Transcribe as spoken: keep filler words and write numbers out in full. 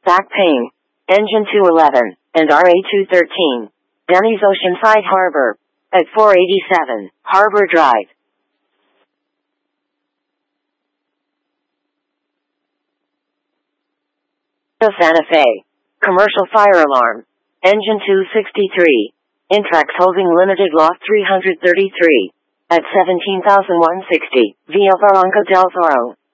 Back Pain, Engine two eleven, and R A two thirteen. Denny's Oceanside Harbor, at four eighty-seven, Harbor Drive. Santa Fe, Commercial Fire Alarm, Engine two sixty-three. Intrax Holding Limited Lot three thirty-three, at seventeen thousand one hundred sixty, Via Barranca del Zorro.